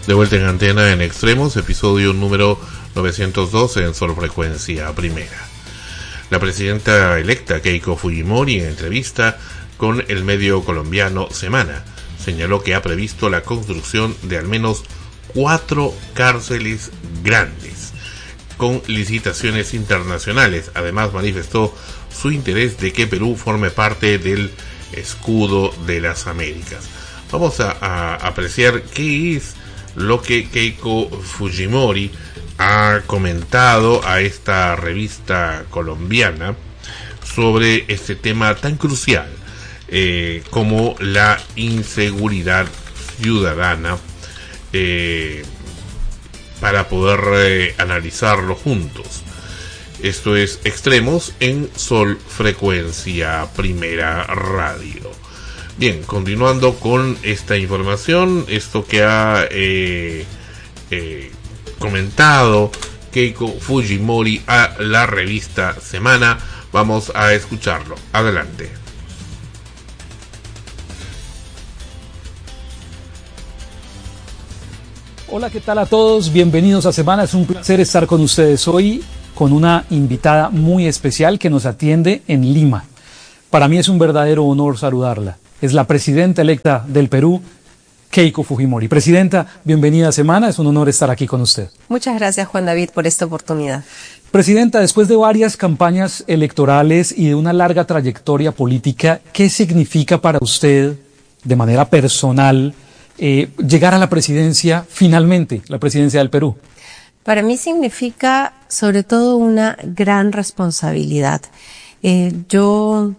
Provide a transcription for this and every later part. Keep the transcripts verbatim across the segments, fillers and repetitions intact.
De vuelta en antena en Extremos, episodio número novecientos doce en Sol Frecuencia Primera. La presidenta electa Keiko Fujimori, en entrevista con el medio colombiano Semana, señaló que ha previsto la construcción de al menos cuatro cárceles grandes con licitaciones internacionales. Además, manifestó su interés de que Perú forme parte del escudo de las Américas. Vamos a, a apreciar qué es lo que Keiko Fujimori ha comentado a esta revista colombiana sobre este tema tan crucial eh, como la inseguridad ciudadana, eh, para poder eh, analizarlo juntos. Esto es Extremos en Sol Frecuencia Primera Radio. Bien, continuando con esta información, esto que ha eh, eh, comentado Keiko Fujimori a la revista Semana, vamos a escucharlo. Adelante. Hola, ¿qué tal a todos? Bienvenidos a Semana. Es un placer estar con ustedes hoy con una invitada muy especial que nos atiende en Lima. Para mí es un verdadero honor saludarla. Es la presidenta electa del Perú, Keiko Fujimori. Presidenta, bienvenida a Semana, es un honor estar aquí con usted. Muchas gracias, Juan David, por esta oportunidad. Presidenta, después de varias campañas electorales y de una larga trayectoria política, ¿qué significa para usted, de manera personal, eh, llegar a la presidencia, finalmente, la presidencia del Perú? Para mí significa, sobre todo, una gran responsabilidad. Eh, yo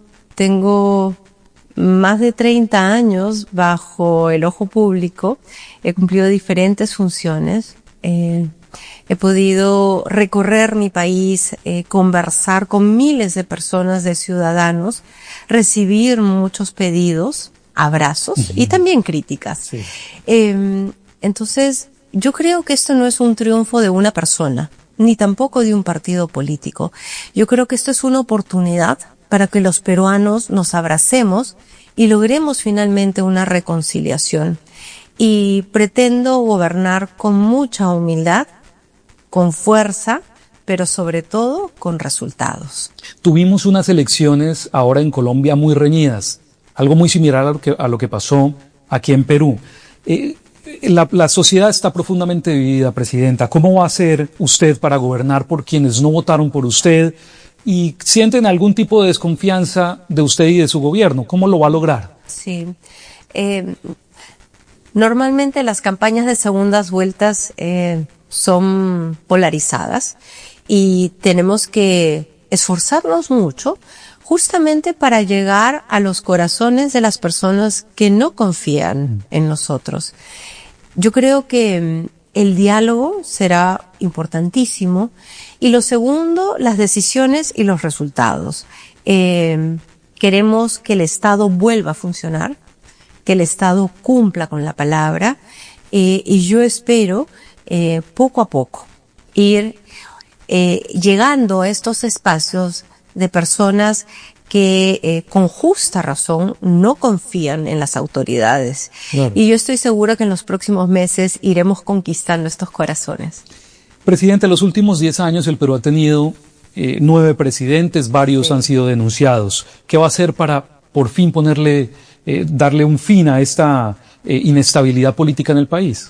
tengo más de treinta años bajo el ojo público, he cumplido diferentes funciones, eh, he podido recorrer mi país, eh, conversar con miles de personas, de ciudadanos, recibir muchos pedidos, abrazos uh-huh. y también críticas. Sí. Eh, entonces, yo creo que esto no es un triunfo de una persona, ni tampoco de un partido político. Yo creo que esto es una oportunidad para que los peruanos nos abracemos y logremos finalmente una reconciliación. Y pretendo gobernar con mucha humildad, con fuerza, pero sobre todo con resultados. Tuvimos unas elecciones ahora en Colombia muy reñidas, algo muy similar a lo que, a lo que pasó aquí en Perú. Eh, la, la sociedad está profundamente dividida, presidenta. ¿Cómo va a hacer usted para gobernar por quienes no votaron por usted y sienten algún tipo de desconfianza de usted y de su gobierno? ¿Cómo lo va a lograr? Sí. Eh, normalmente las campañas de segundas vueltas eh, son polarizadas y tenemos que esforzarnos mucho justamente para llegar a los corazones de las personas que no confían en nosotros. Yo creo que el diálogo será importantísimo y lo segundo, las decisiones y los resultados. Eh, queremos que el Estado vuelva a funcionar, que el Estado cumpla con la palabra eh, y yo espero eh, poco a poco ir eh, llegando a estos espacios de personas que eh, con justa razón no confían en las autoridades. Claro. Y yo estoy segura que en los próximos meses iremos conquistando estos corazones. Presidente, en los últimos diez años el Perú ha tenido eh, nueve presidentes, varios sí. han sido denunciados. ¿Qué va a hacer para por fin ponerle, eh, darle un fin a esta eh, inestabilidad política en el país?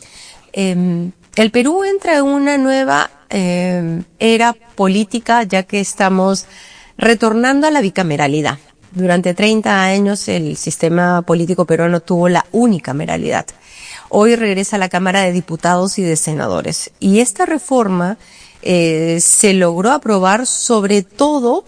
Eh, el Perú entra en una nueva eh, era política, ya que estamos retornando a la bicameralidad. Durante treinta años el sistema político peruano tuvo la unicameralidad. Hoy regresa a la Cámara de Diputados y de Senadores. Y esta reforma eh, se logró aprobar sobre todo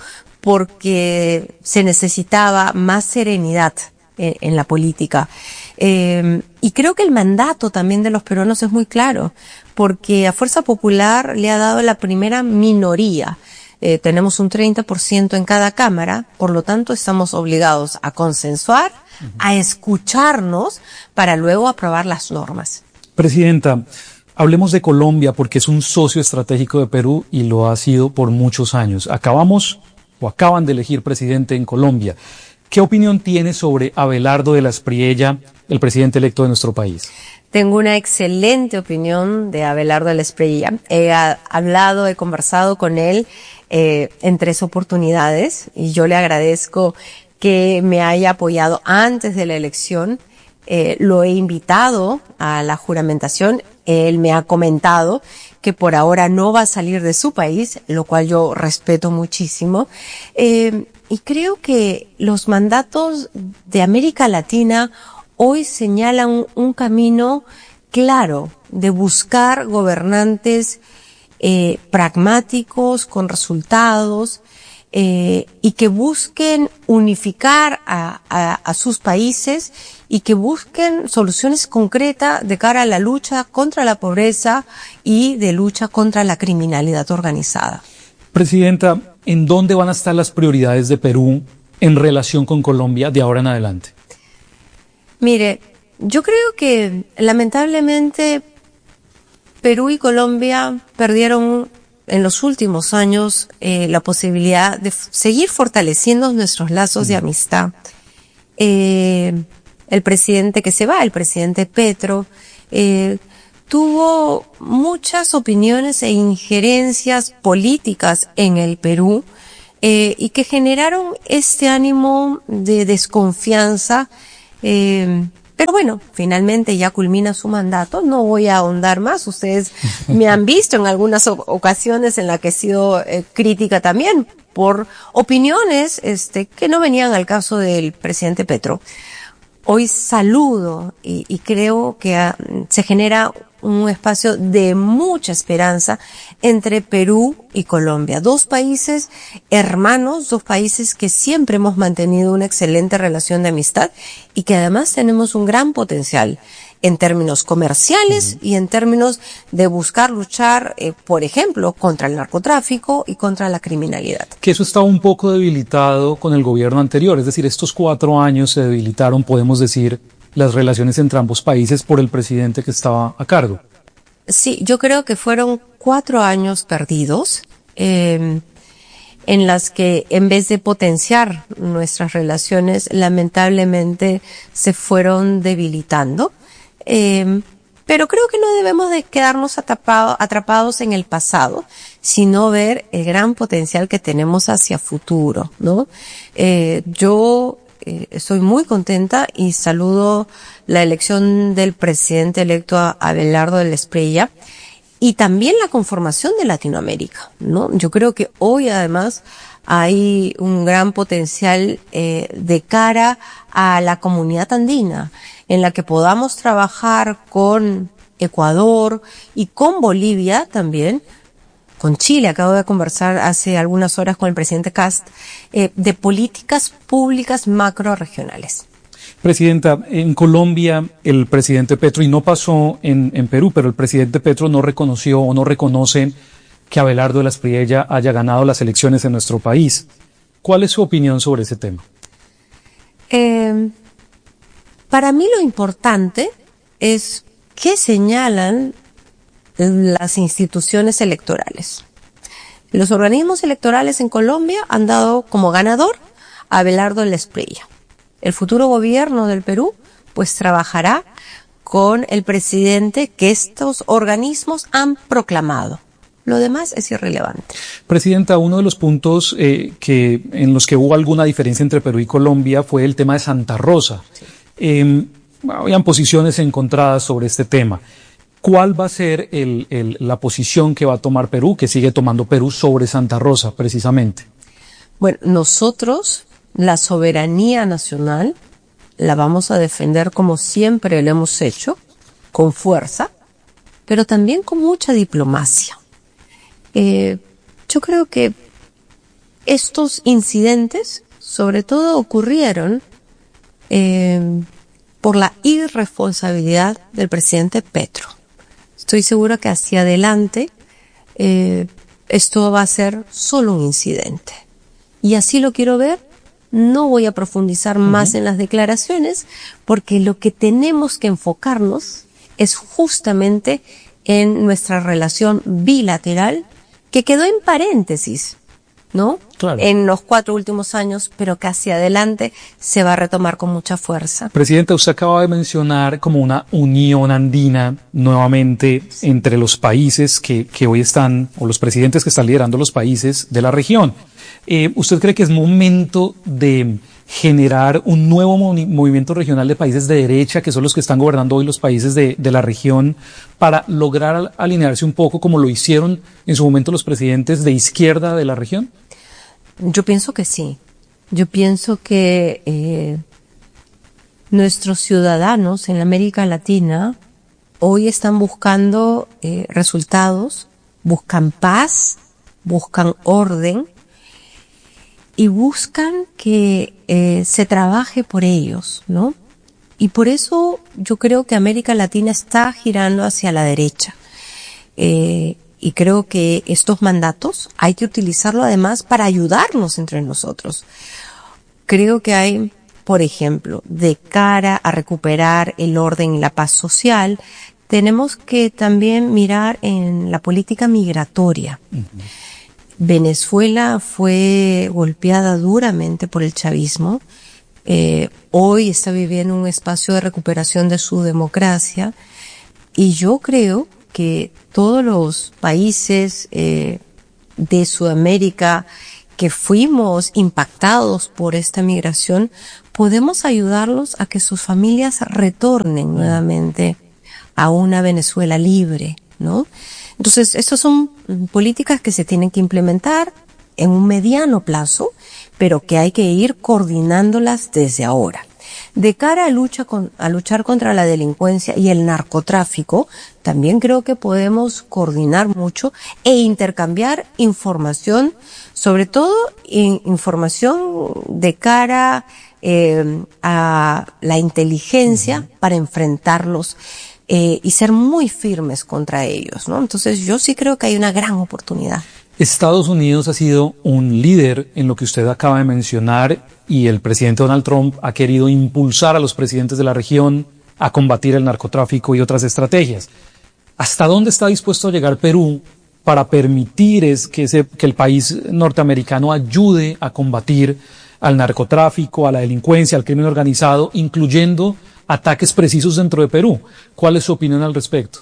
porque se necesitaba más serenidad en, en la política. Eh, y creo que el mandato también de los peruanos es muy claro, porque a Fuerza Popular le ha dado la primera minoría. Eh, tenemos un treinta por ciento en cada cámara, por lo tanto estamos obligados a consensuar, uh-huh. a escucharnos para luego aprobar las normas. Presidenta, hablemos de Colombia porque es un socio estratégico de Perú y lo ha sido por muchos años. Acabamos o acaban de elegir presidente en Colombia. ¿Qué opinión tiene sobre Abelardo de la Espriella, el presidente electo de nuestro país? Tengo una excelente opinión de Abelardo del Espriella. He a, hablado, he conversado con él eh, en tres oportunidades y yo le agradezco que me haya apoyado antes de la elección. Eh, lo he invitado a la juramentación. Él me ha comentado que por ahora no va a salir de su país, lo cual yo respeto muchísimo. Eh, y creo que los mandatos de América Latina hoy señalan un, un camino claro de buscar gobernantes eh, pragmáticos, con resultados, eh, y que busquen unificar a, a, a sus países y que busquen soluciones concretas de cara a la lucha contra la pobreza y de lucha contra la criminalidad organizada. Presidenta, ¿en dónde van a estar las prioridades de Perú en relación con Colombia de ahora en adelante? Mire, yo creo que lamentablemente Perú y Colombia perdieron en los últimos años eh, la posibilidad de f- seguir fortaleciendo nuestros lazos de amistad. Eh, el presidente que se va, el presidente Petro, eh, tuvo muchas opiniones e injerencias políticas en el Perú eh, y que generaron este ánimo de desconfianza. Eh, pero bueno, finalmente ya culmina su mandato, no voy a ahondar más, ustedes me han visto en algunas o- ocasiones en las que he sido eh, crítica también por opiniones este, que no venían al caso del presidente Petro. Hoy saludo y, y creo que ah, se genera un espacio de mucha esperanza entre Perú y Colombia. Dos países hermanos, dos países que siempre hemos mantenido una excelente relación de amistad y que además tenemos un gran potencial en términos comerciales uh-huh. y en términos de buscar luchar, eh, por ejemplo, contra el narcotráfico y contra la criminalidad. Que eso estaba un poco debilitado con el gobierno anterior, es decir, estos cuatro años se debilitaron, podemos decir, las relaciones entre ambos países por el presidente que estaba a cargo. Sí, yo creo que fueron cuatro años perdidos, eh, en las que en vez de potenciar nuestras relaciones, lamentablemente se fueron debilitando. Eh, pero creo que no debemos de quedarnos atrapado, atrapados en el pasado, sino ver el gran potencial que tenemos hacia futuro, ¿no? Eh, yo eh, estoy muy contenta y saludo la elección del presidente electo Abelardo del Espriella y también la conformación de Latinoamérica, ¿no? Yo creo que hoy además hay un gran potencial eh, de cara a la comunidad andina, en la que podamos trabajar con Ecuador y con Bolivia también, con Chile. Acabo de conversar hace algunas horas con el presidente Kast, eh, de políticas públicas macrorregionales. Presidenta, en Colombia el presidente Petro, y no pasó en, en Perú, pero el presidente Petro no reconoció o no reconoce que Abelardo de la Espriella haya ganado las elecciones en nuestro país. ¿Cuál es su opinión sobre ese tema? Eh, para mí lo importante es qué señalan las instituciones electorales. Los organismos electorales en Colombia han dado como ganador a Abelardo de la Espriella. El futuro gobierno del Perú pues trabajará con el presidente que estos organismos han proclamado. Lo demás es irrelevante. Presidenta, uno de los puntos eh, que en los que hubo alguna diferencia entre Perú y Colombia fue el tema de Santa Rosa. Sí. Eh, habían posiciones encontradas sobre este tema. ¿Cuál va a ser el, el, la posición que va a tomar Perú, que sigue tomando Perú sobre Santa Rosa, precisamente? Bueno, nosotros, la soberanía nacional, la vamos a defender como siempre lo hemos hecho, con fuerza, pero también con mucha diplomacia. Eh, yo creo que estos incidentes, sobre todo, ocurrieron eh, por la irresponsabilidad del presidente Petro. Estoy segura que hacia adelante eh, esto va a ser solo un incidente. Y así lo quiero ver. No voy a profundizar más uh-huh. en las declaraciones, porque lo que tenemos que enfocarnos es justamente en nuestra relación bilateral, que quedó en paréntesis, ¿no? Claro. En los cuatro últimos años, pero que hacia adelante se va a retomar con mucha fuerza. Presidenta, usted acaba de mencionar como una unión andina nuevamente entre los países que, que hoy están, o los presidentes que están liderando los países de la región. Eh, ¿Usted cree que es momento de generar un nuevo movi- movimiento regional de países de derecha, que son los que están gobernando hoy los países de, de la región, para lograr alinearse un poco como lo hicieron en su momento los presidentes de izquierda de la región? Yo pienso que sí. Yo pienso que eh, nuestros ciudadanos en América Latina hoy están buscando eh, resultados, buscan paz, buscan orden y buscan que eh, se trabaje por ellos, ¿no? Y por eso yo creo que América Latina está girando hacia la derecha. Eh, y creo que estos mandatos hay que utilizarlo además para ayudarnos entre nosotros. Creo que hay, por ejemplo, de cara a recuperar el orden y la paz social, tenemos que también mirar en la política migratoria. Uh-huh. Venezuela fue golpeada duramente por el chavismo. Eh, hoy está viviendo un espacio de recuperación de su democracia. Y yo creo que todos los países eh, de Sudamérica que fuimos impactados por esta migración, podemos ayudarlos a que sus familias retornen nuevamente a una Venezuela libre, ¿no? Entonces, estas son políticas que se tienen que implementar en un mediano plazo, pero que hay que ir coordinándolas desde ahora. De cara a, lucha con, a luchar contra la delincuencia y el narcotráfico, también creo que podemos coordinar mucho e intercambiar información, sobre todo in, información de cara eh, a la inteligencia uh-huh. para enfrentarlos eh, y ser muy firmes contra ellos, ¿no? Entonces yo sí creo que hay una gran oportunidad. Estados Unidos ha sido un líder en lo que usted acaba de mencionar y el presidente Donald Trump ha querido impulsar a los presidentes de la región a combatir el narcotráfico y otras estrategias. ¿Hasta dónde está dispuesto a llegar Perú para permitir es que, ese, que el país norteamericano ayude a combatir al narcotráfico, a la delincuencia, al crimen organizado, incluyendo ataques precisos dentro de Perú? ¿Cuál es su opinión al respecto?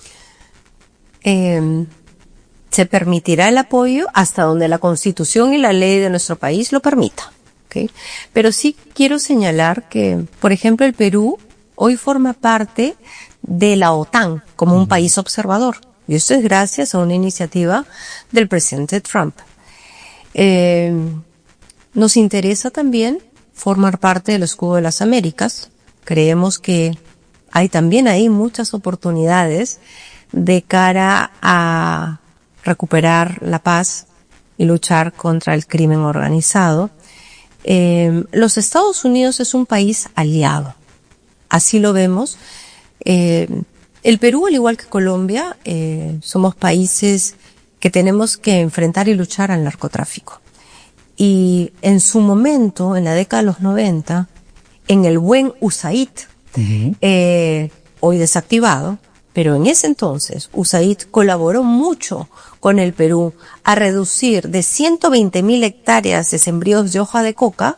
Eh... Se permitirá el apoyo hasta donde la Constitución y la ley de nuestro país lo permita, ¿okay? Pero sí quiero señalar que, por ejemplo, el Perú hoy forma parte de la OTAN como un país observador. Y esto es gracias a una iniciativa del presidente Trump. Eh, nos interesa también formar parte del Escudo de las Américas. Creemos que hay también ahí muchas oportunidades de cara a recuperar la paz y luchar contra el crimen organizado. Eh, los Estados Unidos es un país aliado. Así lo vemos. Eh, el Perú, al igual que Colombia, eh, somos países que tenemos que enfrentar y luchar al narcotráfico. Y en su momento, en la década de los noventa, en el buen U S A I D, uh-huh. eh, hoy desactivado, pero en ese entonces U S A I D colaboró mucho con el Perú a reducir de ciento veinte mil hectáreas de sembríos de hoja de coca.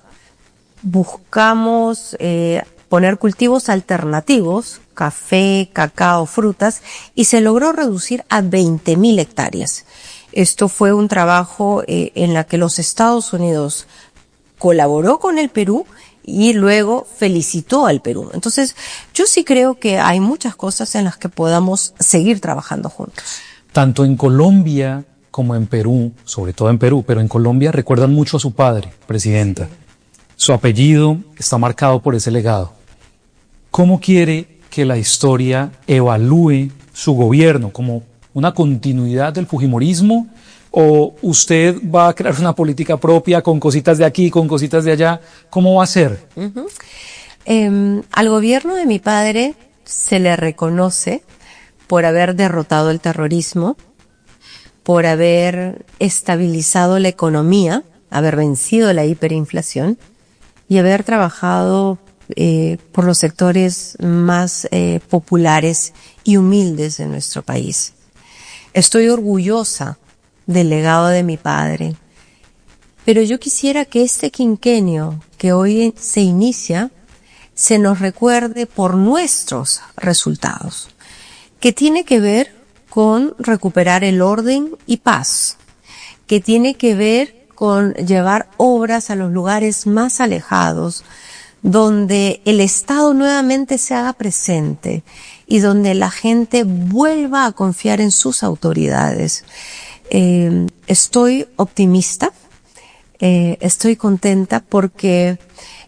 Buscamos eh, poner cultivos alternativos, café, cacao, frutas, y se logró reducir a veinte mil hectáreas. Esto fue un trabajo eh, en la que los Estados Unidos colaboró con el Perú y luego felicitó al Perú. Entonces, yo sí creo que hay muchas cosas en las que podamos seguir trabajando juntos. Tanto en Colombia como en Perú, sobre todo en Perú, pero en Colombia recuerdan mucho a su padre, presidenta. Su apellido está marcado por ese legado. ¿Cómo quiere que la historia evalúe su gobierno? ¿Como una continuidad del fujimorismo? ¿O usted va a crear una política propia con cositas de aquí, con cositas de allá? ¿Cómo va a ser? Uh-huh. Eh, al gobierno de mi padre se le reconoce por haber derrotado el terrorismo, por haber estabilizado la economía, haber vencido la hiperinflación y haber trabajado eh, por los sectores más eh, populares y humildes de nuestro país. Estoy orgullosa del legado de mi padre Pero yo quisiera que este quinquenio que hoy se inicia se nos recuerde por nuestros resultados, que tiene que ver con recuperar el orden y paz, que tiene que ver con llevar obras a los lugares más alejados, donde el Estado nuevamente se haga presente y donde la gente vuelva a confiar en sus autoridades. Eh, estoy optimista, eh, estoy contenta porque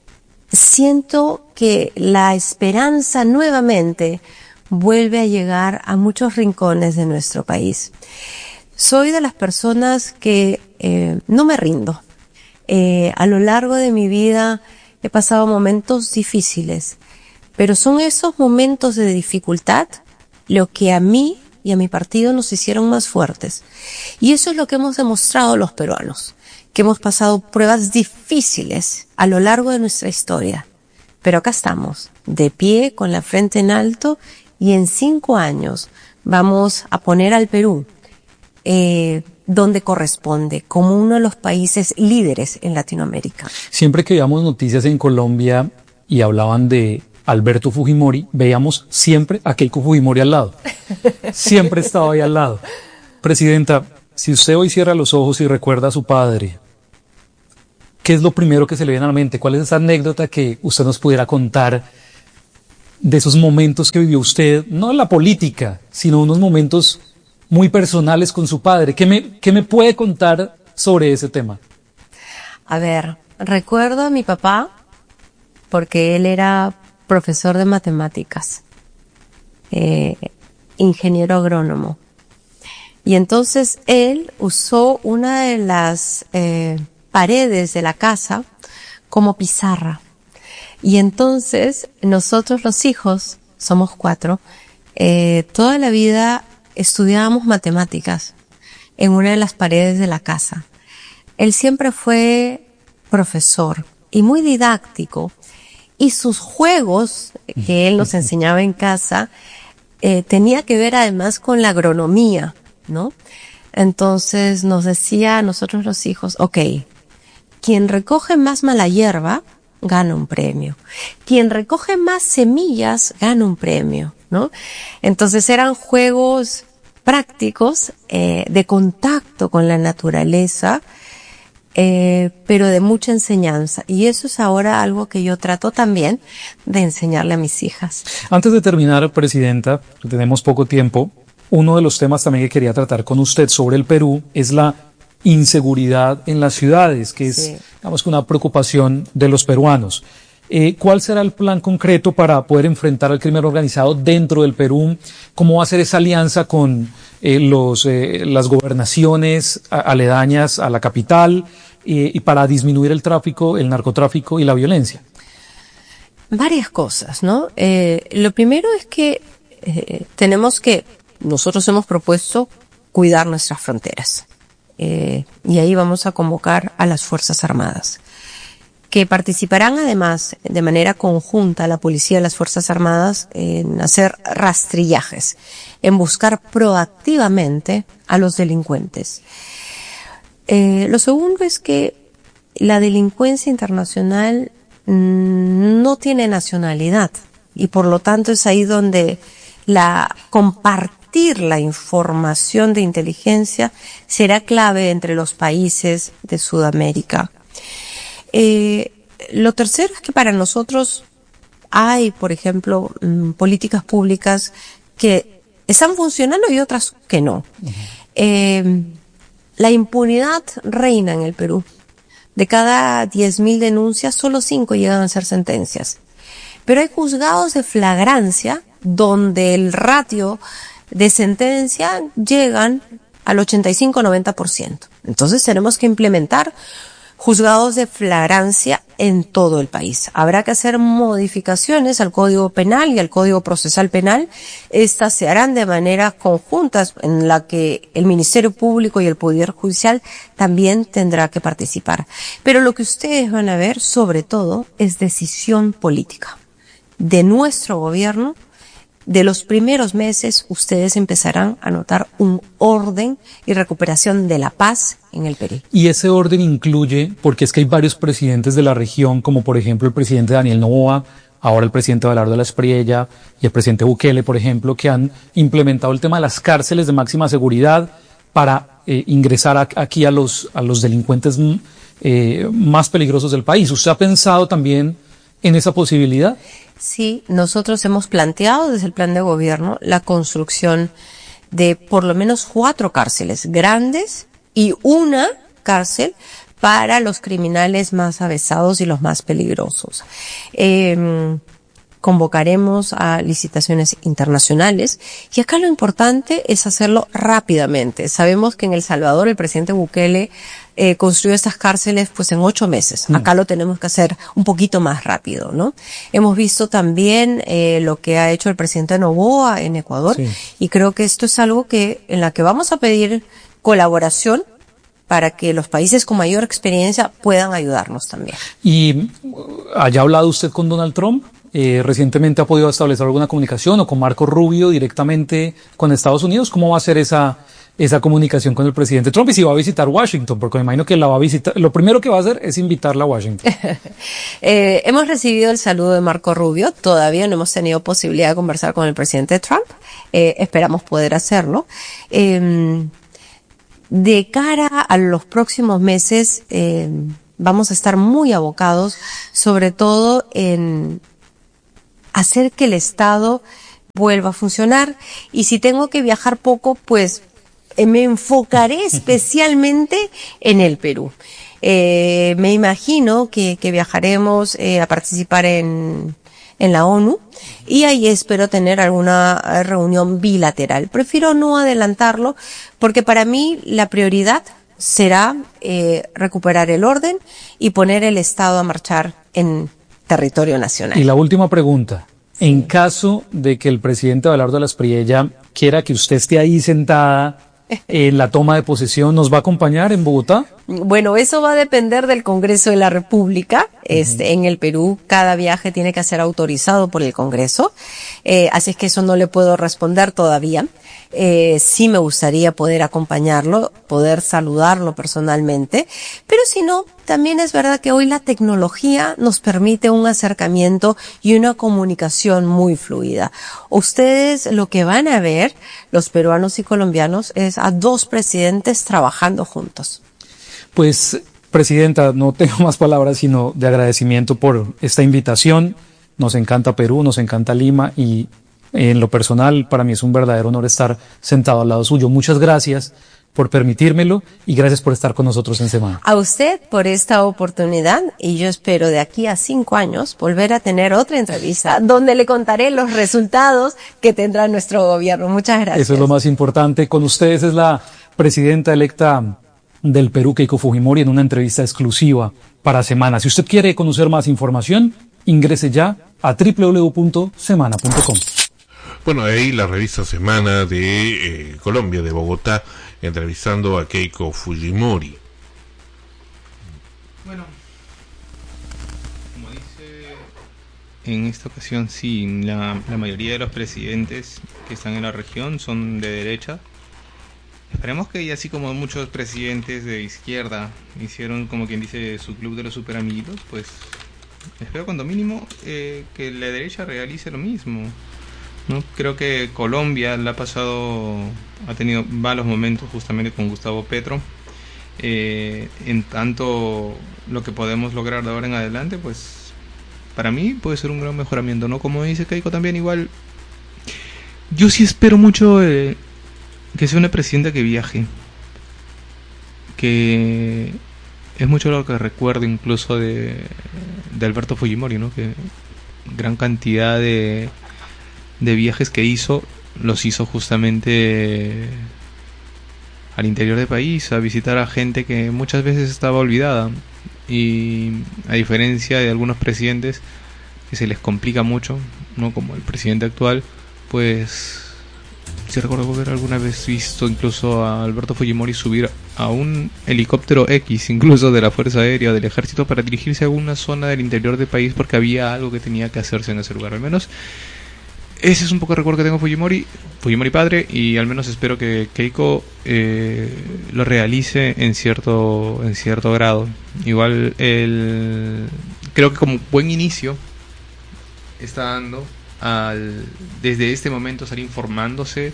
siento que la esperanza nuevamente vuelve a llegar a muchos rincones de nuestro país. Soy de las personas que eh, no me rindo. Eh, a lo largo de mi vida he pasado momentos difíciles, pero son esos momentos de dificultad lo que a mí y a mi partido nos hicieron más fuertes. Y eso es lo que hemos demostrado los peruanos, que hemos pasado pruebas difíciles a lo largo de nuestra historia. Pero acá estamos, de pie, con la frente en alto, y en cinco años vamos a poner al Perú eh, donde corresponde, como uno de los países líderes en Latinoamérica. Siempre que veíamos noticias en Colombia y hablaban de Alberto Fujimori, veíamos siempre a Keiko Fujimori al lado. Siempre estaba ahí al lado. Presidenta, si usted hoy cierra los ojos y recuerda a su padre, ¿qué es lo primero que se le viene a la mente? ¿Cuál es esa anécdota que usted nos pudiera contar de esos momentos que vivió usted, no en la política, sino unos momentos muy personales con su padre? ¿Qué me, qué me puede contar sobre ese tema? A ver, recuerdo a mi papá porque él era profesor de matemáticas, eh, ingeniero agrónomo. Y entonces él usó una de las eh, paredes de la casa como pizarra. Y entonces nosotros los hijos, somos cuatro, eh, toda la vida estudiábamos matemáticas en una de las paredes de la casa. Él siempre fue profesor y muy didáctico, y sus juegos que él nos enseñaba en casa eh, tenía que ver además con la agronomía, ¿no? Entonces nos decía a nosotros los hijos, ok, quien recoge más mala hierba gana un premio. Quien recoge más semillas gana un premio, ¿no? Entonces eran juegos prácticos, eh, de contacto con la naturaleza, eh, pero de mucha enseñanza. Y eso es ahora algo que yo trato también de enseñarle a mis hijas. Antes de terminar, Presidenta, tenemos poco tiempo, uno de los temas también que quería tratar con usted sobre el Perú es la inseguridad en las ciudades, que es, sí, digamos, una preocupación de los peruanos. Eh, ¿Cuál será el plan concreto para poder enfrentar al crimen organizado dentro del Perú? ¿Cómo va a ser esa alianza con eh, los, eh, las gobernaciones aledañas a la capital eh, y para disminuir el tráfico, el narcotráfico y la violencia? Varias cosas, ¿no? Eh, lo primero es que eh, tenemos que, nosotros hemos propuesto cuidar nuestras fronteras. Eh, y ahí vamos a convocar a las Fuerzas Armadas, que participarán además de manera conjunta la policía y las Fuerzas Armadas en hacer rastrillajes, en buscar proactivamente a los delincuentes. Eh, lo segundo es que la delincuencia internacional mmm, no tiene nacionalidad y por lo tanto es ahí donde la compartir la información de inteligencia será clave entre los países de Sudamérica. Eh, lo tercero es que para nosotros hay, por ejemplo, mmm, políticas públicas que están funcionando y otras que no. Uh-huh. Eh, la impunidad reina en el Perú. De cada diez mil denuncias, solo cinco llegan a ser sentencias. Pero hay juzgados de flagrancia donde el ratio de sentencia llegan al ochenta y cinco a noventa por ciento. Entonces tenemos que implementar juzgados de flagrancia en todo el país. Habrá que hacer modificaciones al Código Penal y al Código Procesal Penal. Estas se harán de manera conjuntas en la que el Ministerio Público y el Poder Judicial también tendrá que participar. Pero lo que ustedes van a ver, sobre todo, es decisión política de nuestro gobierno de los primeros meses ustedes empezarán a notar un orden y recuperación de la paz en el Perú. Y ese orden incluye, porque es que hay varios presidentes de la región, como por ejemplo el presidente Daniel Noboa, ahora el presidente Abelardo de la Espriella y el presidente Bukele, por ejemplo, que han implementado el tema de las cárceles de máxima seguridad para eh, ingresar a, aquí a los, a los delincuentes eh, más peligrosos del país. ¿Usted ha pensado también en esa posibilidad? Sí, nosotros hemos planteado desde el plan de gobierno la construcción de por lo menos cuatro cárceles grandes y una cárcel para los criminales más avesados y los más peligrosos. Eh, convocaremos a licitaciones internacionales y acá lo importante es hacerlo rápidamente. Sabemos que en El Salvador el presidente Bukele eh, construyó estas cárceles pues en ocho meses. Acá lo tenemos que hacer un poquito más rápido, ¿no? Hemos visto también eh, lo que ha hecho el presidente Noboa en Ecuador, sí. Y creo que esto es algo que en la que vamos a pedir colaboración para que los países con mayor experiencia puedan ayudarnos también. ¿Y haya hablado usted con Donald Trump? Eh, recientemente ha podido establecer alguna comunicación o con Marco Rubio directamente con Estados Unidos. ¿Cómo va a ser esa esa comunicación con el presidente Trump y si va a visitar Washington? Porque me imagino que la va a visitar. Lo primero que va a hacer es invitarla a Washington. eh, hemos recibido el saludo de Marco Rubio. Todavía no hemos tenido posibilidad de conversar con el presidente Trump. Eh, esperamos poder hacerlo. Eh, de cara a los próximos meses, eh, vamos a estar muy abocados, sobre todo en hacer que el Estado vuelva a funcionar. Y si tengo que viajar poco, pues eh, me enfocaré especialmente en el Perú. Eh, me imagino que, que viajaremos eh, a participar en, en la ONU y ahí espero tener alguna reunión bilateral. Prefiero no adelantarlo porque para mí la prioridad será eh, recuperar el orden y poner el Estado a marchar en territorio nacional. Y la última pregunta. Sí. En caso de que el presidente Abelardo de la Espriella quiera que usted esté ahí sentada en la toma de posesión, ¿nos va a acompañar en Bogotá? Bueno, eso va a depender del Congreso de la República. Este, uh-huh. En el Perú, cada viaje tiene que ser autorizado por el Congreso. Eh, así es que eso no le puedo responder todavía. Eh, sí me gustaría poder acompañarlo, poder saludarlo personalmente. Pero si no, también es verdad que hoy la tecnología nos permite un acercamiento y una comunicación muy fluida. Ustedes lo que van a ver, los peruanos y colombianos, es a dos presidentes trabajando juntos. Pues, presidenta, no tengo más palabras sino de agradecimiento por esta invitación. Nos encanta Perú, nos encanta Lima y en lo personal para mí es un verdadero honor estar sentado al lado suyo. Muchas gracias por permitírmelo y gracias por estar con nosotros en Semana. A usted por esta oportunidad y yo espero de aquí a cinco años volver a tener otra entrevista donde le contaré los resultados que tendrá nuestro gobierno. Muchas gracias. Eso es lo más importante. Con ustedes es la presidenta electa del Perú, Keiko Fujimori, en una entrevista exclusiva para Semana. Si usted quiere conocer más información, ingrese ya a doble u doble u doble u punto semana punto com. Bueno, ahí la revista Semana de eh, Colombia, de Bogotá, entrevistando a Keiko Fujimori. Bueno, como dice, en esta ocasión sí, la, la mayoría de los presidentes que están en la región son de derecha. Esperemos que, y así como muchos presidentes de izquierda hicieron, como quien dice, su club de los superamiguitos, pues espero cuando mínimo eh, que la derecha realice lo mismo, ¿no? Creo que Colombia la ha pasado, ha tenido malos momentos justamente con Gustavo Petro. Eh, en tanto, lo que podemos lograr de ahora en adelante, pues para mí puede ser un gran mejoramiento, ¿no? Como dice Keiko también, igual yo sí espero mucho eh, que sea una presidenta que viaje, que es mucho lo que recuerdo incluso de, de Alberto Fujimori, ¿no? Que gran cantidad de, de viajes que hizo, los hizo justamente al interior del país, a visitar a gente que muchas veces estaba olvidada, y a diferencia de algunos presidentes que se les complica mucho, ¿no? Como el presidente actual, pues sí recuerdo haber alguna vez visto incluso a Alberto Fujimori subir a un helicóptero X, incluso de la Fuerza Aérea o del Ejército, para dirigirse a alguna zona del interior del país porque había algo que tenía que hacerse en ese lugar. Al menos ese es un poco el recuerdo que tengo de Fujimori, Fujimori padre, y al menos espero que Keiko eh, lo realice en cierto en cierto grado. Igual el, creo que como buen inicio está dando al desde este momento estar informándose,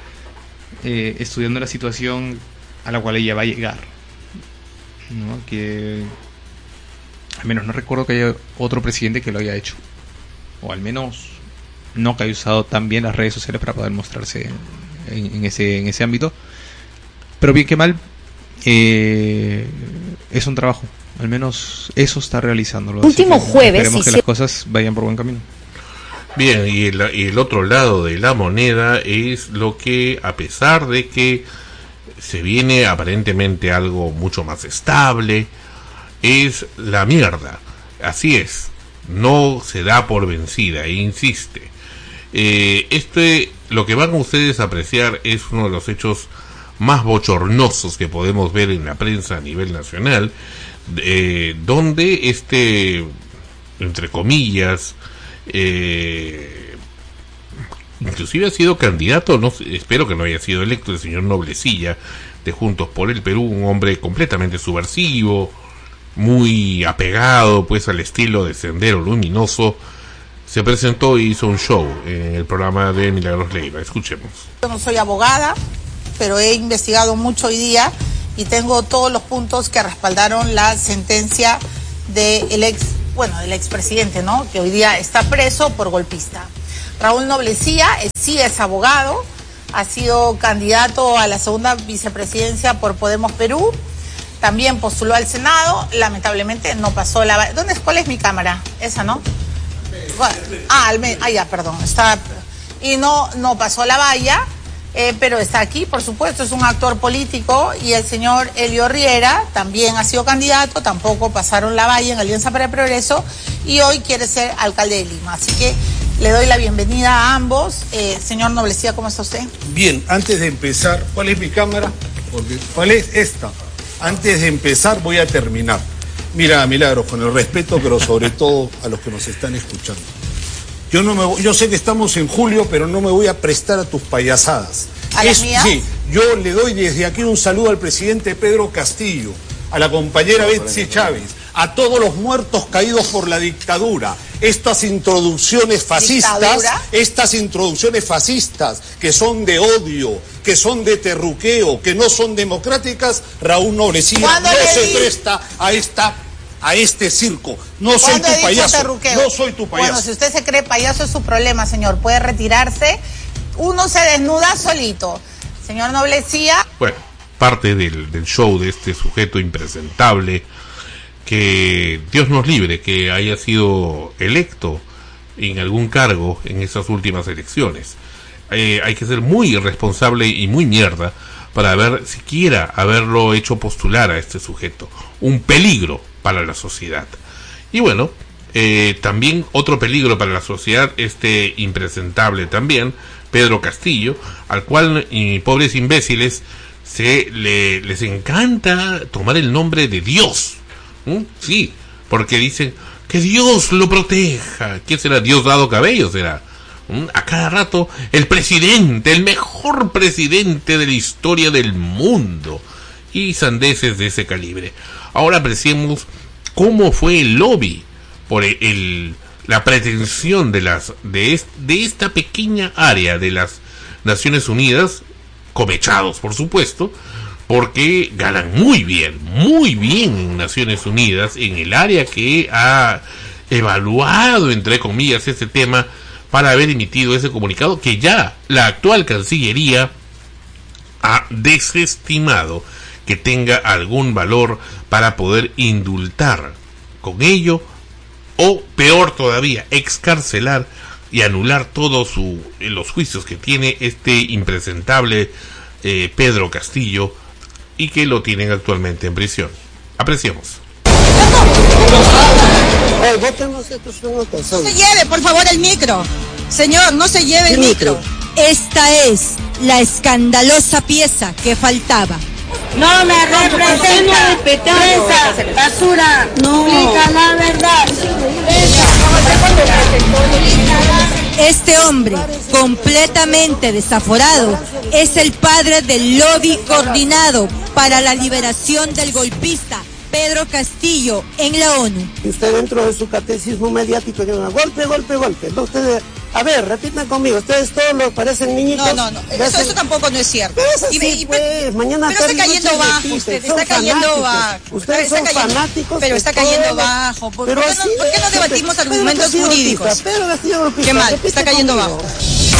eh, estudiando la situación a la cual ella va a llegar, ¿no? Que al menos no recuerdo que haya otro presidente que lo haya hecho, o al menos no que haya usado tan bien las redes sociales para poder mostrarse en, en ese en ese ámbito. Pero bien que mal, eh, es un trabajo, al menos eso está realizándolo. Último jueves esperemos que las cosas vayan por buen camino. Bien, y el, y el otro lado de la moneda es lo que, a pesar de que se viene aparentemente algo mucho más estable, es la mierda. Así es, no se da por vencida e insiste. Eh, este, lo que van ustedes a apreciar es uno de los hechos más bochornosos que podemos ver en la prensa a nivel nacional, eh, donde este, entre comillas, eh, inclusive ha sido candidato, no espero que no haya sido electo, el señor Noblecilla de Juntos por el Perú, un hombre completamente subversivo, muy apegado pues al estilo de Sendero Luminoso, se presentó y hizo un show en el programa de Milagros Leiva. Escuchemos. Yo no soy abogada, pero he investigado mucho hoy día y tengo todos los puntos que respaldaron la sentencia del ex, bueno, del expresidente, ¿no? Que hoy día está preso por golpista. Raúl Noblecilla sí es abogado, ha sido candidato a la segunda vicepresidencia por Podemos Perú, también postuló al Senado, lamentablemente no pasó la... ¿Dónde es? ¿Cuál es mi cámara? Esa, ¿no? Ah, al me... ah ya, perdón, está... Y no, no pasó la valla, eh, pero está aquí, por supuesto, es un actor político, y el señor Elio Riera también ha sido candidato, tampoco pasaron la valla en Alianza para el Progreso, y hoy quiere ser alcalde de Lima, así que le doy la bienvenida a ambos. Eh, señor Noblecilla, ¿cómo está usted? Bien, antes de empezar, ¿cuál es mi cámara? Porque, ¿cuál es esta? Antes de empezar voy a terminar. Mira, Milagros, con el respeto, pero sobre todo a los que nos están escuchando. Yo no me voy, yo sé que estamos en julio, pero no me voy a prestar a tus payasadas. ¿A las mías? Sí, yo le doy desde aquí un saludo al presidente Pedro Castillo, a la compañera Betsy Chávez, a todos los muertos caídos por la dictadura. Estas introducciones fascistas, ¿Dictadura? estas introducciones fascistas que son de odio, que son de terruqueo, que no son democráticas, Raúl Noblecilla no se di... presta a esta a este circo. No soy tu payaso. Terruqueo? No soy tu payaso. Bueno, si usted se cree payaso es su problema, señor. Puede retirarse. Uno se desnuda solito. Señor Noblecilla. Bueno, parte del, del show de este sujeto impresentable, que Dios nos libre que haya sido electo en algún cargo en esas últimas elecciones. Eh, hay que ser muy irresponsable y muy mierda para haber siquiera haberlo hecho postular a este sujeto. Un peligro para la sociedad. Y bueno, eh, también otro peligro para la sociedad, este impresentable también, Pedro Castillo, al cual, y pobres imbéciles, se le, les encanta tomar el nombre de Dios. ¿Mm? Sí, porque dicen que Dios lo proteja. ¿Quién será? Dios dado cabello será. ¿Mm? A cada rato el presidente, el mejor presidente de la historia del mundo, y sandeces de ese calibre. Ahora apreciemos cómo fue el lobby por el, el la pretensión de las de, est, de esta pequeña área de las Naciones Unidas, comechados por supuesto, porque ganan muy bien, muy bien en Naciones Unidas, en el área que ha evaluado, entre comillas, ese tema, para haber emitido ese comunicado que ya la actual Cancillería ha desestimado que tenga algún valor para poder indultar con ello, o peor todavía, excarcelar y anular todos su, los juicios que tiene este impresentable eh, Pedro Castillo, y que lo tienen actualmente en prisión. Apreciemos. No se lleve, por favor, el micro. Señor, no se lleve el micro. Esta es la escandalosa pieza que faltaba. No me representa, presa, basura, no. Explica la verdad. Este hombre, completamente desaforado, es el padre del lobby coordinado para la liberación del golpista Pedro Castillo en la ONU. Usted dentro de su catecismo mediático, golpe, golpe, golpe. No, ustedes, a ver, repitan conmigo, ustedes todos los parecen niñitos. No, no, no, eso, hacen... eso tampoco no es cierto. Pero es así, y, y, pues, mañana pero está cayendo bajo usted, está cayendo bajo. Ustedes está son cayendo, fanáticos. Pero está cayendo bajo. ¿Por, pero ¿por, qué, no, ¿por qué no debatimos Pedro argumentos Castillo jurídicos? Pedro Castillo golpista, qué mal, está cayendo conmigo. Bajo.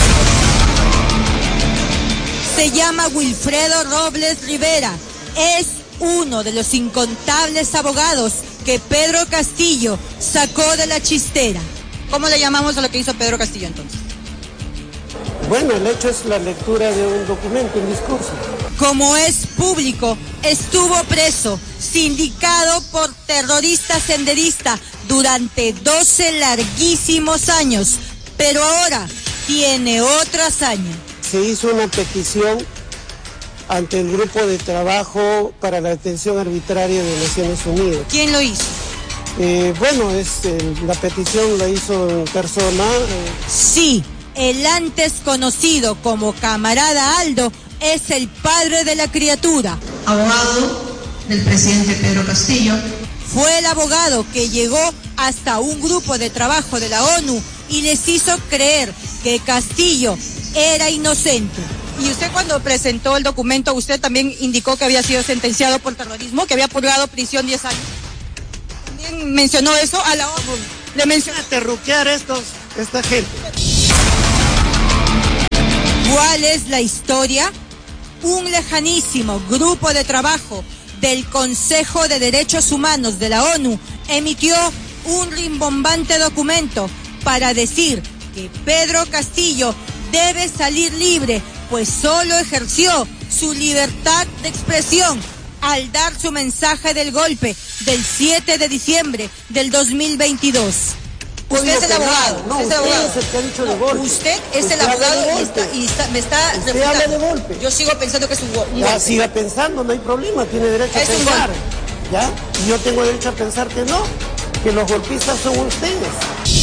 Se llama Wilfredo Robles Rivera. Es uno de los incontables abogados que Pedro Castillo sacó de la chistera. ¿Cómo le llamamos a lo que hizo Pedro Castillo entonces? Bueno, el hecho es la lectura de un documento, un discurso. Como es público, estuvo preso, sindicado por terrorista senderista durante doce larguísimos años, pero ahora tiene otra hazaña. Se hizo una petición ante el grupo de trabajo para la detención arbitraria de Naciones Unidas. ¿Quién lo hizo? Eh, bueno, es, eh, la petición la hizo en persona. Eh. Sí, el antes conocido como Camarada Aldo es el padre de la criatura. Abogado del presidente Pedro Castillo. Fue el abogado que llegó hasta un grupo de trabajo de la ONU y les hizo creer que Castillo era inocente. Y usted cuando presentó el documento, usted también indicó que había sido sentenciado por terrorismo, que había purgado prisión diez años. También mencionó eso a la ONU. Le mencionó a terruquear estos, esta gente. ¿Cuál es la historia? Un lejanísimo grupo de trabajo del Consejo de Derechos Humanos de la ONU emitió un rimbombante documento para decir que Pedro Castillo debe salir libre, pues solo ejerció su libertad de expresión al dar su mensaje del golpe del siete de diciembre del dos mil veintidós. Usted es el abogado. No, usted es el abogado. Es el que ha dicho de golpe. Usted es usted el abogado y, está, y está, me está usted habla de golpe. Yo sigo pensando que es un, un golpe. Ya, siga pensando, no hay problema, tiene derecho es a pensar. ¿Ya? Y yo tengo derecho a pensar que no, que los golpistas son ustedes.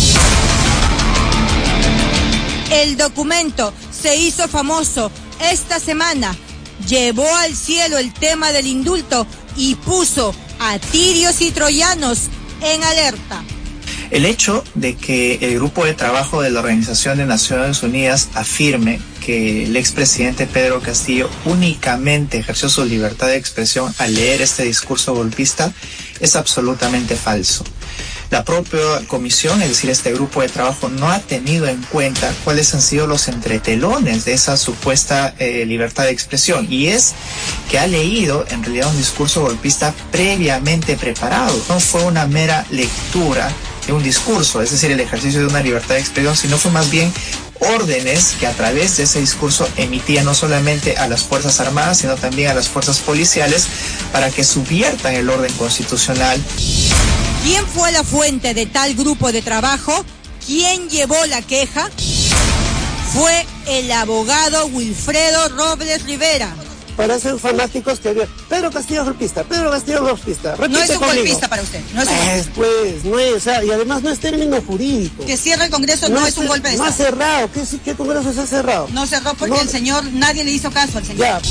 El documento se hizo famoso esta semana, llevó al cielo el tema del indulto y puso a tirios y troyanos en alerta. El hecho de que el grupo de trabajo de la Organización de Naciones Unidas afirme que el expresidente Pedro Castillo únicamente ejerció su libertad de expresión al leer este discurso golpista es absolutamente falso. La propia comisión, es decir, este grupo de trabajo, no ha tenido en cuenta cuáles han sido los entretelones de esa supuesta eh, libertad de expresión. Y es que ha leído, en realidad, un discurso golpista previamente preparado. No fue una mera lectura de un discurso, es decir, el ejercicio de una libertad de expresión, sino fue más bien órdenes que a través de ese discurso emitía no solamente a las Fuerzas Armadas, sino también a las fuerzas policiales para que subviertan el orden constitucional. ¿Quién fue la fuente de tal grupo de trabajo? ¿Quién llevó la queja? Fue el abogado Wilfredo Robles Rivera. Parecen fanáticos que Pedro Castillo golpista, Pedro Castillo golpista. Repite no es un conmigo. golpista para usted. No es un es, pues, no es, o sea, y además no es término jurídico. Que cierre el Congreso no, no es un golpe de Estado. No ha cerrado, ¿qué, qué Congreso se ha cerrado? No cerró porque no, el señor, nadie le hizo caso al señor. Ya.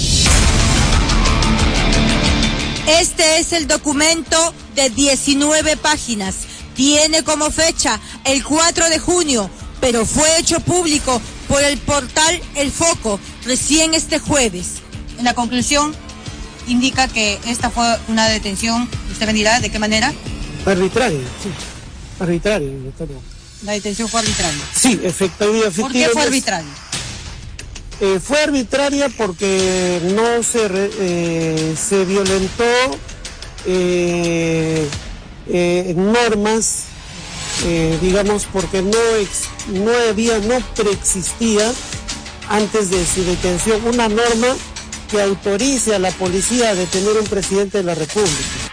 Este es el documento de diecinueve páginas. Tiene como fecha el cuatro de junio, pero fue hecho público por el portal El Foco recién este jueves. En la conclusión, indica que esta fue una detención, ¿usted me dirá de qué manera? Arbitraria, sí. Arbitraria, arbitraria. La detención fue arbitraria. Sí, efectivamente. ¿Por qué fue arbitraria? Eh, fue arbitraria porque no se, re, eh, se violentó eh, eh, normas, eh, digamos, porque no, ex, no había, no preexistía antes de su detención una norma que autorice a la policía a detener a un presidente de la República.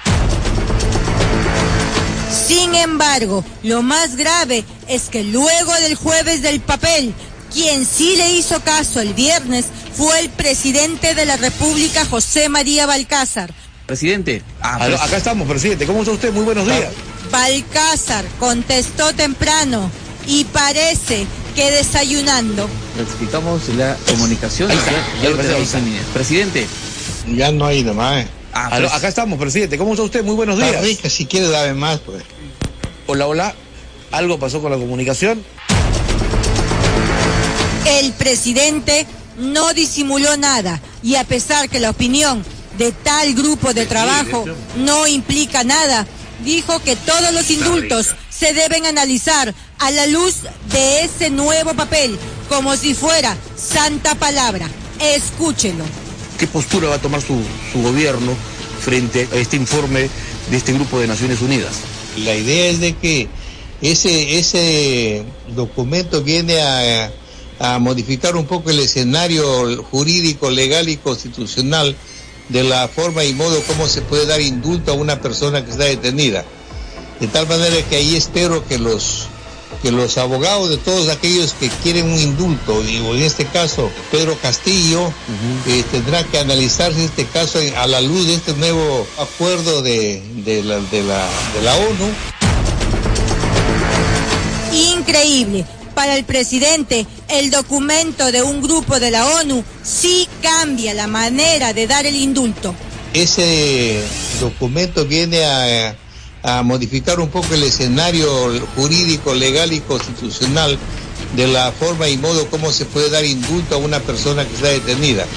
Sin embargo, lo más grave es que luego del jueves del papel, quien sí le hizo caso el viernes fue el presidente de la República, José María Balcázar. Presidente. Ah, pues, acá estamos, presidente. ¿Cómo está usted? Muy buenos días. Balcázar contestó temprano y parece que desayunando. Explicamos la comunicación. Ya, ya lo tenemos en línea. Presidente. Ya no hay nada más. Ah, pero acá estamos, presidente. ¿Cómo está usted? Muy buenos días. Está rica, si quiere dame más, pues. Hola, hola. ¿Algo pasó con la comunicación? El presidente no disimuló nada y a pesar que la opinión de tal grupo de trabajo no implica nada, dijo que todos los indultos se deben analizar a la luz de ese nuevo papel, como si fuera santa palabra. Escúchelo. ¿Qué postura va a tomar su, su gobierno frente a este informe de este grupo de Naciones Unidas? La idea es de que ese, ese documento viene a, a modificar un poco el escenario jurídico, legal y constitucional de la forma y modo como se puede dar indulto a una persona que está detenida. De tal manera que ahí espero que los que los abogados de todos aquellos que quieren un indulto, digo, en este caso Pedro Castillo, uh-huh. eh, tendrá que analizarse este caso a la luz de este nuevo acuerdo de, de, la, de, la, de la ONU. Increíble. Para el presidente, el documento de un grupo de la ONU sí cambia la manera de dar el indulto. Ese documento viene a, a modificar un poco el escenario jurídico, legal y constitucional de la forma y modo como se puede dar indulto a una persona que está detenida.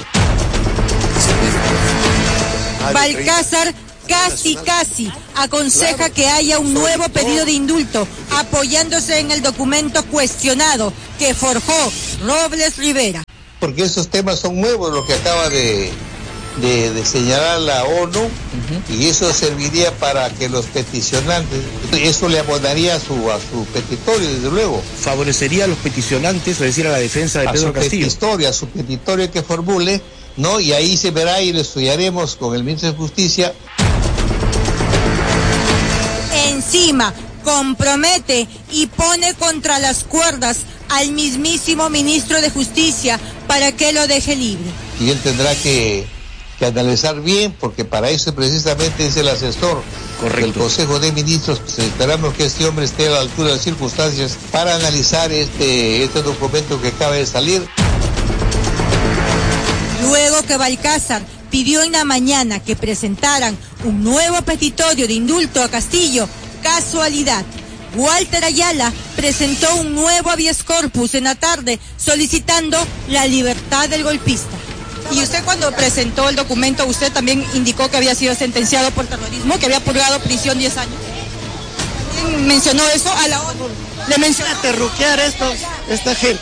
Balcázar casi casi aconseja que haya un nuevo pedido de indulto apoyándose en el documento cuestionado que forjó Robles Rivera. Porque esos temas son nuevos, lo que acaba de, de, de señalar la ONU, uh-huh. y eso serviría para que los peticionantes, eso le abonaría a su, a su petitorio, desde luego. Favorecería a los peticionantes, es decir, a la defensa de a Pedro su Castillo. Petitorio, a su petitorio que formule, ¿no? Y ahí se verá y lo estudiaremos con el ministro de Justicia. Encima, compromete y pone contra las cuerdas al mismísimo ministro de Justicia para que lo deje libre. Y él tendrá que, que analizar bien, porque para eso precisamente es el asesor. Correcto. Del Consejo de Ministros. Pues esperamos que este hombre esté a la altura de las circunstancias para analizar este, este documento que acaba de salir. Luego que Balcázar pidió en la mañana que presentaran un nuevo petitorio de indulto a Castillo, casualidad, Walter Ayala presentó un nuevo habeas corpus en la tarde solicitando la libertad del golpista. Y usted cuando presentó el documento, usted también indicó que había sido sentenciado por terrorismo, que había purgado prisión diez años. ¿También mencionó eso a la ONU? Le menciona terruquear estos, esta gente.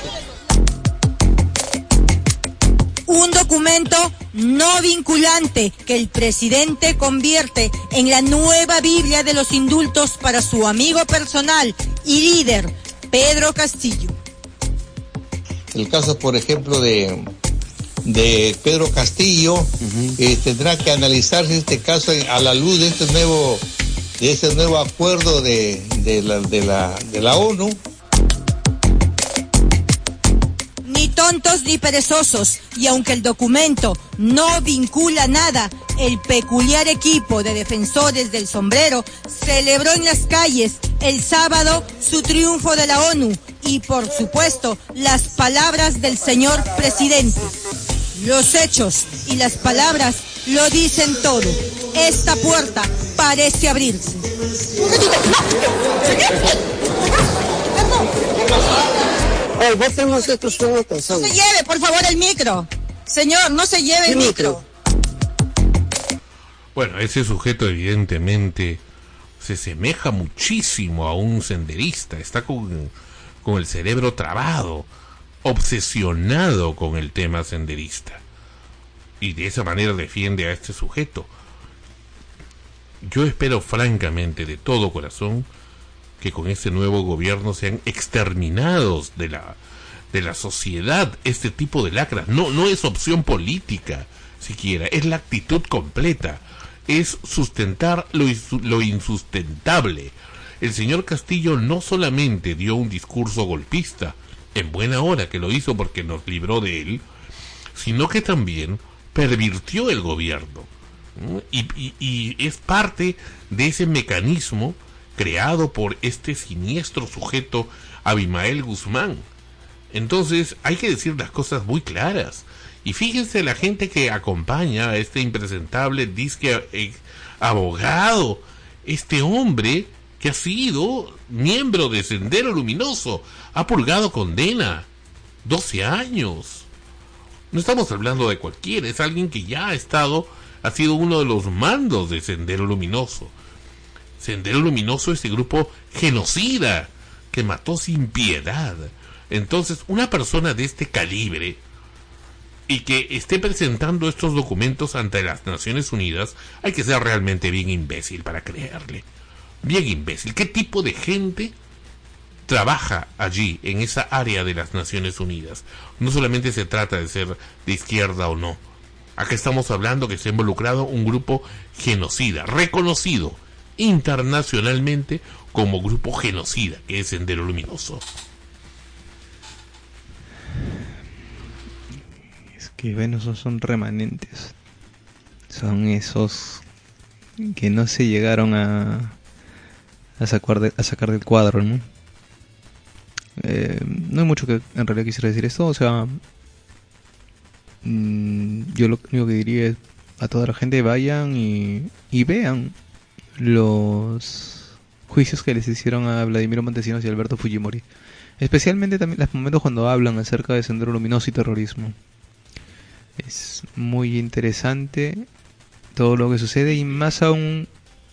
Un documento no vinculante que el presidente convierte en la nueva Biblia de los indultos para su amigo personal y líder, Pedro Castillo. El caso, por ejemplo, de, de Pedro Castillo, uh-huh. eh, tendrá que analizarse este caso a la luz de este nuevo, de este nuevo acuerdo de, de, la, de, la, de la ONU. Ni tontos ni perezosos, y aunque el documento no vincula nada, el peculiar equipo de defensores del sombrero celebró en las calles el sábado su triunfo de la ONU y, por supuesto, las palabras del señor presidente. Los hechos y las palabras lo dicen todo. Esta puerta parece abrirse. Ay, votemos estos son otros. No se lleve, por favor, el micro. Señor, no se lleve el micro. Bueno, ese sujeto evidentemente se asemeja muchísimo a un senderista. Está con, con el cerebro trabado, obsesionado con el tema senderista. Y de esa manera defiende a este sujeto. Yo espero francamente, de todo corazón, que con este nuevo gobierno sean exterminados de la de la sociedad este tipo de lacras. No, no es opción política siquiera, es la actitud completa, es sustentar lo, lo insustentable. El señor Castillo no solamente dio un discurso golpista, en buena hora que lo hizo porque nos libró de él, sino que también pervirtió el gobierno, ¿no? y, y, y es parte de ese mecanismo creado por este siniestro sujeto Abimael Guzmán, Entonces hay que decir las cosas muy claras. Y fíjense la gente que acompaña a este impresentable disque eh, abogado, este hombre que ha sido miembro de Sendero Luminoso, ha purgado condena, doce años. No estamos hablando de cualquiera, es alguien que ya ha estado, ha sido uno de los mandos de Sendero Luminoso. Sendero Luminoso, este grupo genocida que mató sin piedad. Entonces, una persona de este calibre y que esté presentando estos documentos ante las Naciones Unidas, hay que ser realmente bien imbécil para creerle. Bien imbécil. ¿Qué tipo de gente trabaja allí, en esa área de las Naciones Unidas? No solamente se trata de ser de izquierda o no. Acá estamos hablando que se ha involucrado un grupo genocida, reconocido internacionalmente como grupo genocida, que es Sendero Luminoso. Es que bueno, esos son remanentes. Son esos que no se llegaron a a sacar, de, a sacar del cuadro, ¿no? Eh, no hay mucho que en realidad quisiera decir esto, o sea, mmm, yo lo único que diría es a toda la gente vayan y, y vean los juicios que les hicieron a Vladimiro Montesinos y Alberto Fujimori, especialmente también los momentos cuando hablan acerca de Sendero Luminoso y terrorismo. Es muy interesante todo lo que sucede y más aún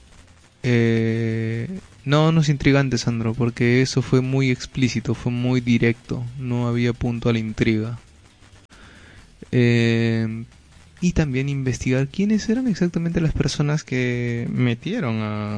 eh, no, no es intrigante, Sandro, porque eso fue muy explícito, fue muy directo, no había punto a la intriga. Eh, y también investigar quiénes eran exactamente las personas que metieron a,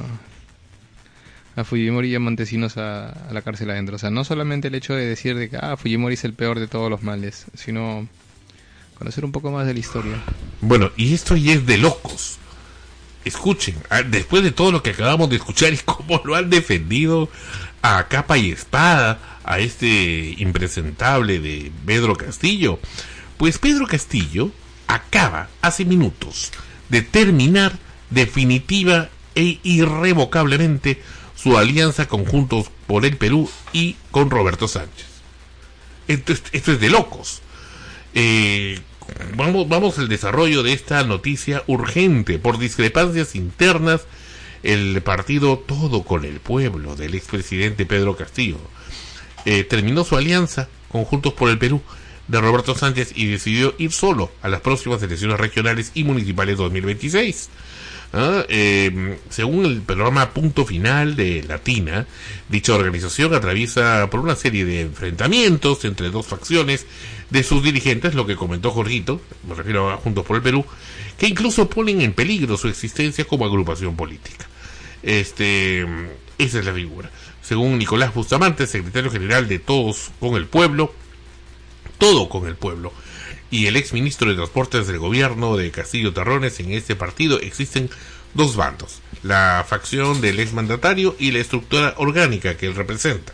a Fujimori y a Montesinos a, a la cárcel adentro. O sea, no solamente el hecho de decir de que ah, Fujimori es el peor de todos los males, sino conocer un poco más de la historia. Bueno, y esto ya es de locos. Escuchen, después de todo lo que acabamos de escuchar y cómo lo han defendido a capa y espada a este impresentable de Pedro Castillo, pues Pedro Castillo acaba hace minutos de terminar definitiva e irrevocablemente su alianza con Juntos por el Perú y con Roberto Sánchez. Esto, esto es de locos. Eh... Vamos, vamos al desarrollo de esta noticia urgente. Por discrepancias internas, el partido Todo con el Pueblo del expresidente Pedro Castillo eh, terminó su alianza con Juntos por el Perú de Roberto Sánchez y decidió ir solo a las próximas elecciones regionales y municipales dos mil veintiséis. ¿Ah? Eh, según el programa Punto Final de Latina, dicha organización atraviesa por una serie de enfrentamientos entre dos facciones de sus dirigentes, lo que comentó Jorgito, me refiero a Juntos por el Perú, que incluso ponen en peligro su existencia como agrupación política. Este, esa es la figura. Según Nicolás Bustamante, secretario general de Todos con el Pueblo, Todo con el Pueblo, y el exministro de Transportes del gobierno de Castillo Terrones, en este partido existen dos bandos, la facción del exmandatario y la estructura orgánica que él representa.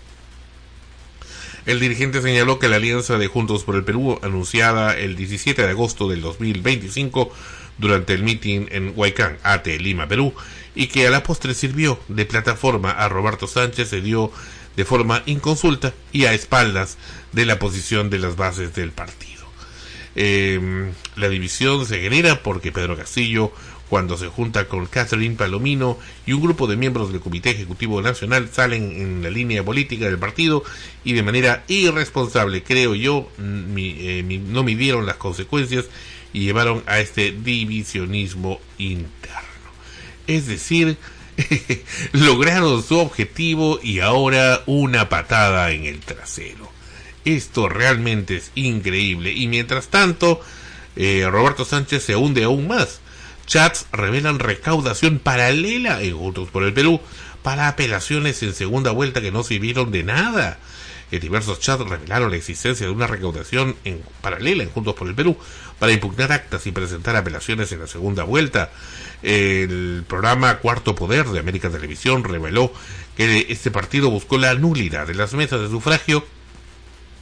El dirigente señaló que la alianza de Juntos por el Perú, anunciada el diecisiete de agosto del dos mil veinticinco durante el meeting en Huaycán, A T, Lima, Perú, y que a la postre sirvió de plataforma a Roberto Sánchez, se dio de forma inconsulta y a espaldas de la posición de las bases del partido. Eh, la división se genera porque Pedro Castillo, cuando se junta con Catherine Palomino y un grupo de miembros del Comité Ejecutivo Nacional, salen en la línea política del partido y de manera irresponsable, creo yo, mi, eh, mi, no midieron las consecuencias y llevaron a este divisionismo interno. Es decir, lograron su objetivo y ahora una patada en el trasero. Esto realmente es increíble. Y mientras tanto, eh, Roberto Sánchez se hunde aún más. Chats revelan recaudación paralela en Juntos por el Perú para apelaciones en segunda vuelta que no sirvieron de nada. En diversos chats revelaron la existencia de una recaudación en paralela en Juntos por el Perú para impugnar actas y presentar apelaciones en la segunda vuelta. El programa Cuarto Poder de América Televisión reveló que este partido buscó la nulidad de las mesas de sufragio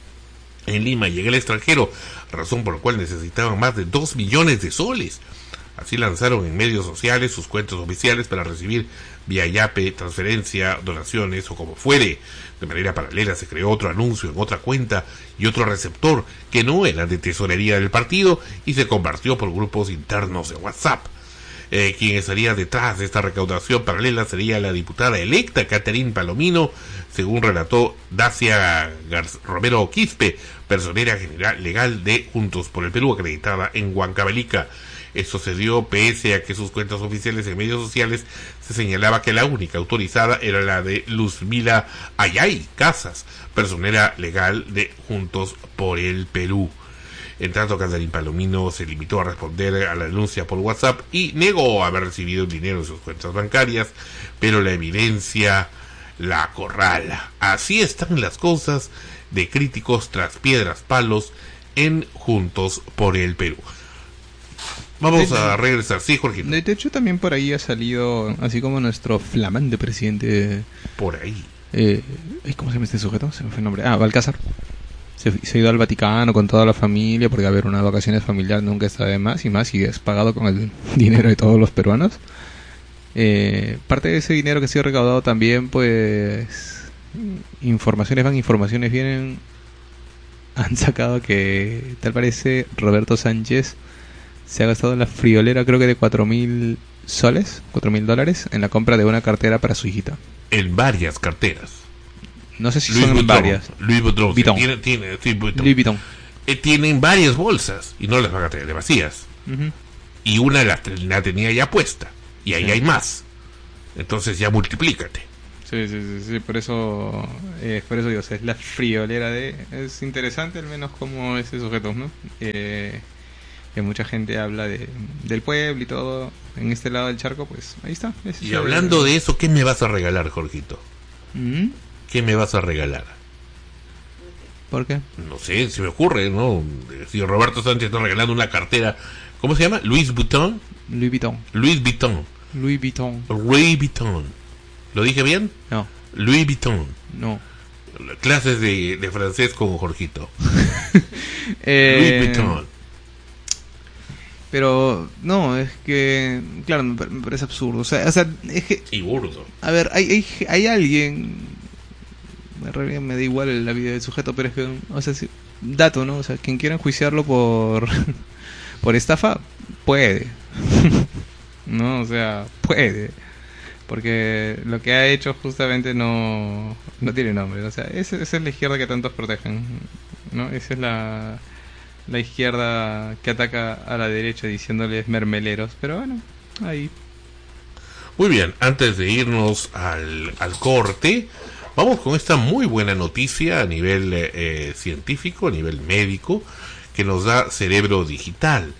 en Lima y en el extranjero, razón por la cual necesitaban más de dos millones de soles Así lanzaron en medios sociales sus cuentas oficiales para recibir vía Yape, transferencia, donaciones o como fuere. De manera paralela se creó otro anuncio en otra cuenta y otro receptor que no era de tesorería del partido y se compartió por grupos internos de WhatsApp. Eh, quien estaría detrás de esta recaudación paralela sería la diputada electa Catherine Palomino, según relató Dacia Gar- Romero Quispe, personera general legal de Juntos por el Perú, acreditada en Huancavelica. Esto se dio pese a que sus cuentas oficiales en medios sociales se señalaba que la única autorizada era la de Luzmila Ayay Casas, personera legal de Juntos por el Perú. En tanto, Catherine Palomino se limitó a responder a la denuncia por WhatsApp y negó haber recibido dinero en sus cuentas bancarias, pero la evidencia la acorrala. Así están las cosas de críticos tras piedras palos en Juntos por el Perú. Vamos a regresar, sí, Jorge. De hecho, también por ahí ha salido, así como nuestro flamante presidente. Por ahí. Eh, ¿Cómo se llama este sujeto? Se me fue el nombre. Ah, Balcázar. Se, se ha ido al Vaticano con toda la familia, porque a ver, unas vacaciones familiares nunca está de más, y más si es pagado con el dinero de todos los peruanos. Eh, parte de ese dinero que ha sido recaudado también, pues, informaciones van, informaciones vienen. Han sacado que, tal parece, Roberto Sánchez se ha gastado en la friolera, creo que de cuatro mil soles, cuatro mil dólares, en la compra de una cartera para su hijita. En varias carteras. No sé si Louis son Vuitton, varias. Louis Vuitton. Vuitton. Tiene, tiene, sí, Vuitton. Louis Vuitton. Eh, tienen varias bolsas y no las van a tener vacías. Uh-huh. Y una la, la tenía ya puesta. Y ahí Sí. hay más. Entonces ya multiplícate. Sí, sí, sí, sí, por eso, eh, por eso digo, o sea, es la friolera de... Es interesante al menos como ese sujeto, ¿no? Eh, que mucha gente habla de del pueblo y todo en este lado del charco, pues ahí está. Y ese hablando de eso, ¿qué me vas a regalar, Jorgito? ¿Mm? ¿Qué me vas a regalar? ¿Por qué? No sé, se me ocurre, ¿no? Si Roberto Sánchez está regalando una cartera, ¿cómo se llama? Louis Vuitton. Louis Vuitton. Louis Vuitton. Louis Vuitton. Louis Vuitton. ¿Lo dije bien? No. Louis Vuitton. No. Clases de, de francés con Jorgito. eh, Louis Vuitton. Pero, no, es que, claro, me, me parece absurdo. O sea, o sea, es que... Y burdo. A ver, hay, hay, hay alguien... En realidad me da igual la vida del sujeto, pero es que, o sea, si, dato, ¿no? O sea, quien quiera enjuiciarlo por... por estafa, puede. No, o sea, puede. Porque lo que ha hecho justamente no, no tiene nombre. O sea, esa, esa es la izquierda que tantos protegen, ¿no? Esa es la... la izquierda que ataca a la derecha diciéndoles mermeleros, pero bueno, ahí. Muy bien, antes de irnos al, al corte, vamos con esta muy buena noticia a nivel eh, científico, a nivel médico, que nos da Cerebro Digital.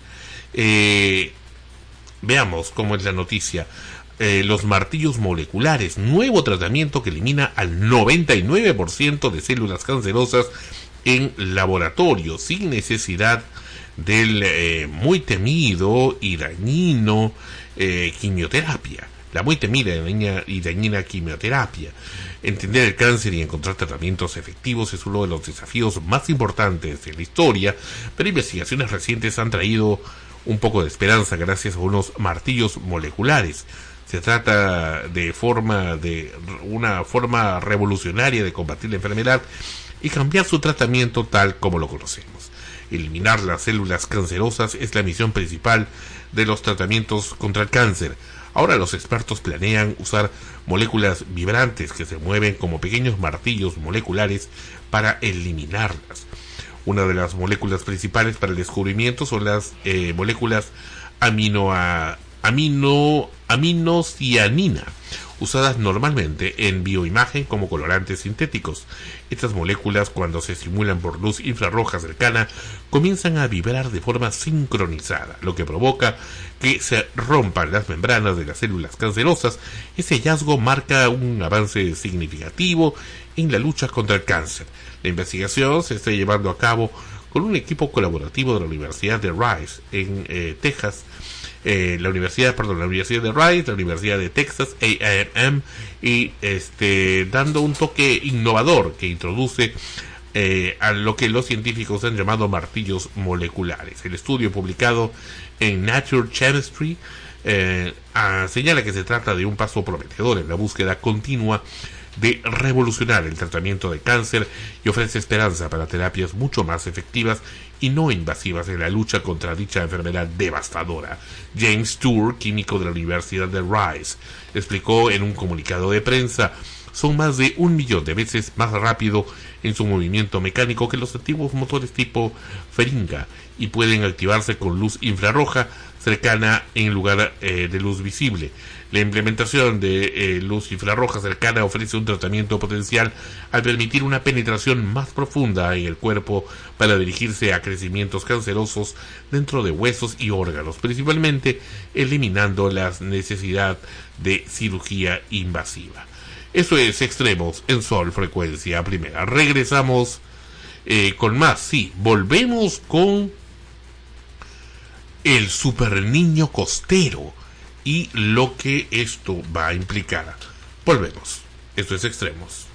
Eh, veamos cómo es la noticia. Eh, los martillos moleculares, nuevo tratamiento que elimina al noventa y nueve por ciento de células cancerosas en laboratorio, sin necesidad del eh, muy temido y dañino eh, quimioterapia. La muy temida y dañina quimioterapia. Entender el cáncer y encontrar tratamientos efectivos es uno de los desafíos más importantes de la historia, pero investigaciones recientes han traído un poco de esperanza gracias a unos martillos moleculares. Se trata de forma de una forma revolucionaria de combatir la enfermedad y cambiar su tratamiento tal como lo conocemos. Eliminar las células cancerosas es la misión principal de los tratamientos contra el cáncer. Ahora los expertos planean usar moléculas vibrantes que se mueven como pequeños martillos moleculares para eliminarlas. Una de las moléculas principales para el descubrimiento son las eh, moléculas amino a, amino aminocianina, usadas normalmente en bioimagen como colorantes sintéticos. Estas moléculas, cuando se estimulan por luz infrarroja cercana, comienzan a vibrar de forma sincronizada, lo que provoca que se rompan las membranas de las células cancerosas. Ese hallazgo marca un avance significativo en la lucha contra el cáncer. La investigación se está llevando a cabo con un equipo colaborativo de la Universidad de Rice en eh, Texas, eh, la Universidad, perdón, la Universidad de Rice, la Universidad de Texas, A and M, y este dando un toque innovador que introduce eh, a lo que los científicos han llamado martillos moleculares. El estudio publicado en Nature Chemistry eh, a, señala que se trata de un paso prometedor en la búsqueda continua de revolucionar el tratamiento de cáncer y ofrece esperanza para terapias mucho más efectivas y no invasivas en la lucha contra dicha enfermedad devastadora. James Tour, químico de la Universidad de Rice, explicó en un comunicado de prensa: son más de un millón de veces más rápido en su movimiento mecánico que los antiguos motores tipo Feringa y pueden activarse con luz infrarroja cercana en lugar eh, de luz visible. La implementación de eh, luz infrarroja cercana ofrece un tratamiento potencial al permitir una penetración más profunda en el cuerpo para dirigirse a crecimientos cancerosos dentro de huesos y órganos, principalmente eliminando la necesidad de cirugía invasiva. Eso es Extremos en Sol Frecuencia Primera. Regresamos eh, con más. Sí, volvemos con el super niño costero y lo que esto va a implicar. Volvemos. Esto es Extremos.